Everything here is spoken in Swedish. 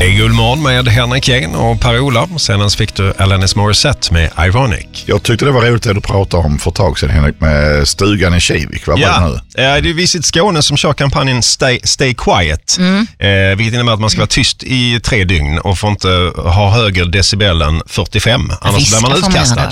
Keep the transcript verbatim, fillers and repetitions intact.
Det är Guldmorgon med Henrik Jane och Per-Ola. Senast fick du Alanis Morissette med Ironic. Jag tyckte det var roligt att du pratade om för ett tag sedan, Henrik, med stugan i Kivik. Vad var ja, det nu? det är Visit Skåne som kör kampanjen Stay, Stay Quiet. Mm. Eh, vilket innebär att man ska vara tyst i tre dygn och får inte ha högre decibel än fyrtiofem. Annars blir man utkastad.